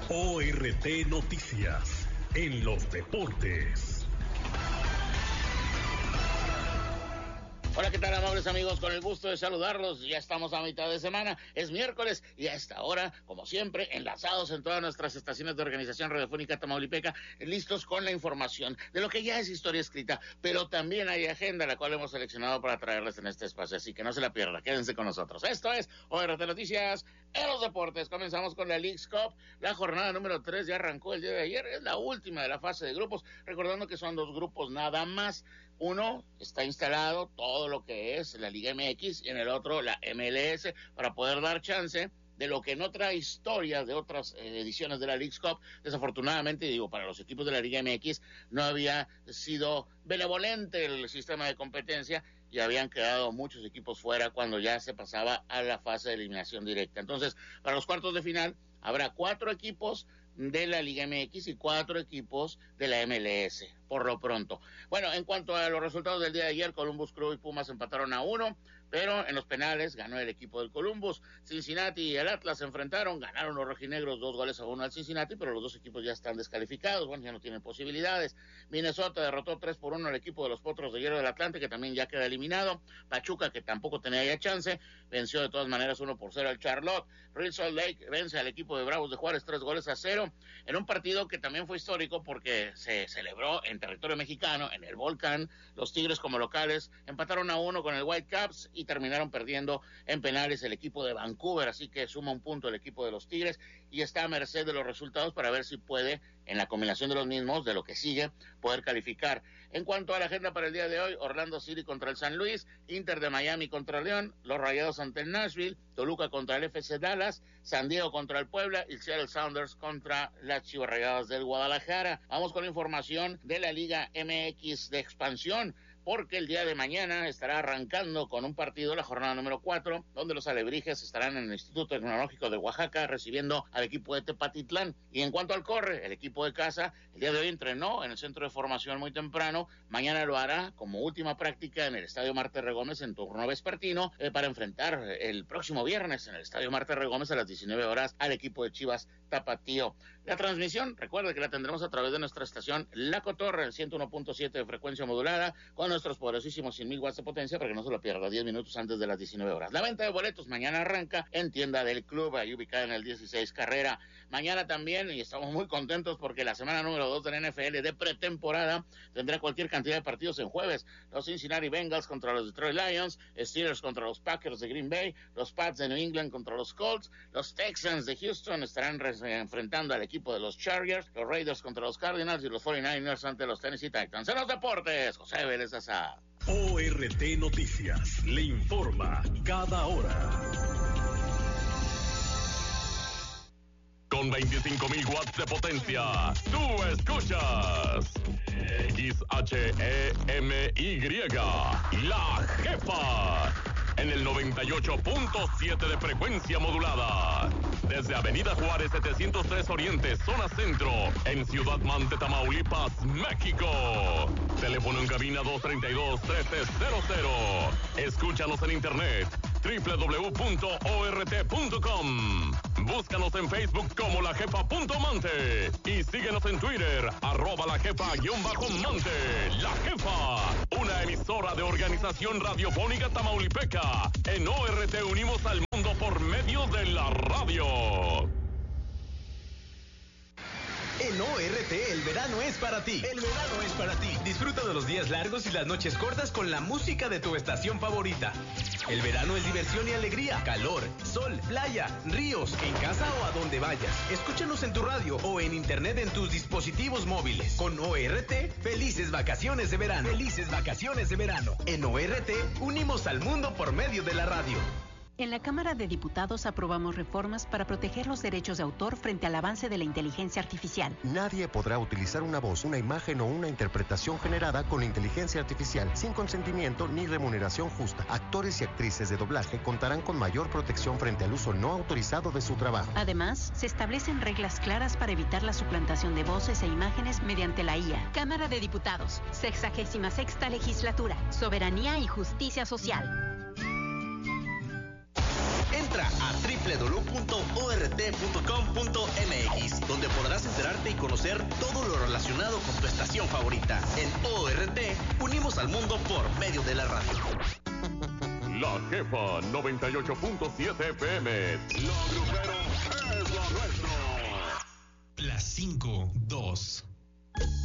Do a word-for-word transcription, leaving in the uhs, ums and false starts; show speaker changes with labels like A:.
A: O R T Noticias, en los deportes.
B: Hola, ¿qué tal, amables amigos? Con el gusto de saludarlos. Ya estamos a mitad de semana, es miércoles y a esta hora, como siempre, enlazados en todas nuestras estaciones de Organización Radiofónica Tamaulipeca, listos con la información de lo que ya es historia escrita, pero también hay agenda, la cual hemos seleccionado para traerles en este espacio, así que no se la pierda, quédense con nosotros. Esto es O R T Noticias en los deportes. Comenzamos con la Leagues Cup, la jornada número tres ya arrancó el día de ayer, es la última de la fase de grupos, recordando que son dos grupos nada más. Uno está instalado todo lo que es la Liga M X y en el otro la M L S para poder dar chance de lo que en otra historia de otras eh, ediciones de la Leagues Cup, desafortunadamente, digo, para los equipos de la Liga M X no había sido benevolente el sistema de competencia y habían quedado muchos equipos fuera cuando ya se pasaba a la fase de eliminación directa. Entonces, para los cuartos de final habrá cuatro equipos de la Liga M X y cuatro equipos de la M L S, por lo pronto. Bueno, en cuanto a los resultados del día de ayer, Columbus Crew y Pumas empataron a uno, pero en los penales ganó el equipo del Columbus. Cincinnati y el Atlas se enfrentaron, ganaron los rojinegros dos goles a uno al Cincinnati, pero los dos equipos ya están descalificados, bueno, ya no tienen posibilidades. Minnesota derrotó tres por uno al equipo de los Potros de Hierro del Atlante, que también ya queda eliminado. Pachuca, que tampoco tenía ya chance, venció de todas maneras uno por cero al Charlotte. Real Salt Lake vence al equipo de Bravos de Juárez tres goles a cero, en un partido que también fue histórico porque se celebró en territorio mexicano, en el Volcán. Los Tigres, como locales, empataron a uno con el Whitecaps y terminaron perdiendo en penales el equipo de Vancouver, así que suma un punto el equipo de los Tigres y está a merced de los resultados para ver si puede, en la combinación de los mismos, de lo que sigue, poder calificar. En cuanto a la agenda para el día de hoy, Orlando City contra el San Luis, Inter de Miami contra León, los Rayados ante el Nashville, Toluca contra el F C Dallas, San Diego contra el Puebla y Seattle Sounders contra las Chivas Rayadas del Guadalajara. Vamos con información de la Liga M X de expansión, porque el día de mañana estará arrancando con un partido, la jornada número cuatro, donde los alebrijes estarán en el Instituto Tecnológico de Oaxaca recibiendo al equipo de Tepatitlán. Y en cuanto al corre, el equipo de casa el día de hoy entrenó en el centro de formación muy temprano, mañana lo hará como última práctica en el Estadio Marte Regómez en turno vespertino, eh, para enfrentar el próximo viernes en el Estadio Marte Regómez a las diecinueve horas al equipo de Chivas Tapatío. La transmisión, recuerde que la tendremos a través de nuestra estación La Cotorra, el ciento uno punto siete de frecuencia modulada, con nuestros poderosísimos cien mil watts de potencia para que no se lo pierda diez minutos antes de las diecinueve horas. La venta de boletos mañana arranca en tienda del club, ahí ubicada en el dieciséis Carrera. Mañana también, y estamos muy contentos porque la semana número dos de la N F L de pretemporada tendrá cualquier cantidad de partidos en jueves. Los Cincinnati Bengals contra los Detroit Lions, Steelers contra los Packers de Green Bay, los Pats de New England contra los Colts, los Texans de Houston estarán enfrentando al equipo de los Chargers, los Raiders contra los Cardinals y los cuarenta y nueve ers ante los Tennessee Titans. En los deportes, José Vélez Azar.
A: O R T Noticias le informa cada hora.
C: Con veinticinco mil watts de potencia, tú escuchas X H E M Y, La Jefa, en el noventa y ocho punto siete de frecuencia modulada. Desde Avenida Juárez setecientos tres Oriente, zona centro, en Ciudad Mante, Tamaulipas, México. Teléfono en cabina dos treinta y dos, trece cero cero. Escúchanos en internet doble u doble u doble u punto o r t punto com. Búscanos en Facebook como La Jefa punto Mante y síguenos en Twitter, arroba La Jefa guión bajo Mante. La Jefa, una emisora de Organización Radiofónica Tamaulipeca. En O R T unimos al mundo por medio de la radio.
D: En O R T el verano es para ti. El verano es para ti. Disfruta de los días largos y las noches cortas con la música de tu estación favorita. El verano es diversión y alegría, calor, sol, playa, ríos, en casa o a donde vayas. Escúchanos en tu radio o en internet en tus dispositivos móviles. Con O R T, felices vacaciones de verano. Felices vacaciones de verano. En O R T unimos al mundo por medio de la radio.
E: En la Cámara de Diputados aprobamos reformas para proteger los derechos de autor frente al avance de la inteligencia artificial.
F: Nadie podrá utilizar una voz, una imagen o una interpretación generada con inteligencia artificial sin consentimiento ni remuneración justa. Actores y actrices de doblaje contarán con mayor protección frente al uso no autorizado de su trabajo.
E: Además, se establecen reglas claras para evitar la suplantación de voces e imágenes mediante la I A. Cámara de Diputados, sexagésima sexta legislatura, soberanía y justicia social.
D: Entra a doble u doble u doble u punto o r t punto com punto m x, donde podrás enterarte y conocer todo lo relacionado con tu estación favorita. En O R T, unimos al mundo por medio de la radio.
C: La Jefa noventa y ocho punto siete F M. La Grupero es la nuestra.
G: Las cinco, dos.